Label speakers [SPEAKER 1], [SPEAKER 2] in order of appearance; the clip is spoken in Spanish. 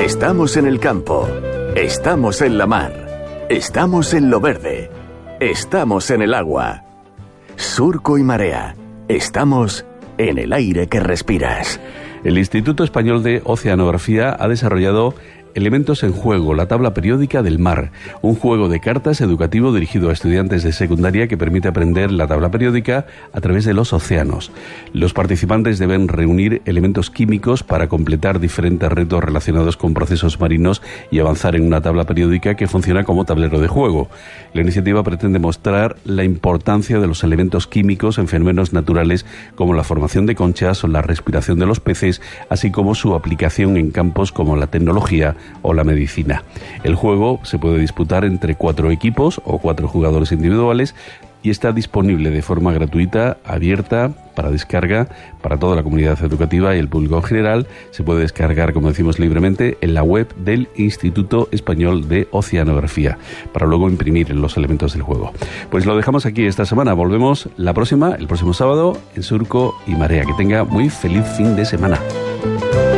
[SPEAKER 1] Estamos en el campo, estamos en la mar, estamos en lo verde, estamos en el agua. Surco y Marea, estamos en el aire que respiras.
[SPEAKER 2] El Instituto Español de Oceanografía ha desarrollado Elementos en Juego, la tabla periódica del mar, un juego de cartas educativo dirigido a estudiantes de secundaria que permite aprender la tabla periódica a través de los océanos. Los participantes deben reunir elementos químicos para completar diferentes retos relacionados con procesos marinos y avanzar en una tabla periódica que funciona como tablero de juego. La iniciativa pretende mostrar la importancia de los elementos químicos en fenómenos naturales como la formación de conchas o la respiración de los peces, así como su aplicación en campos como la tecnología o la medicina. El juego se puede disputar entre 4 equipos o 4 jugadores individuales y está disponible de forma gratuita, abierta, para descarga para toda la comunidad educativa y el público en general. Se puede descargar, como decimos, libremente en la web del Instituto Español de Oceanografía, para luego imprimir los elementos del juego. Pues lo dejamos aquí esta semana. Volvemos el próximo sábado en Surco y Marea. Que tenga muy feliz fin de semana.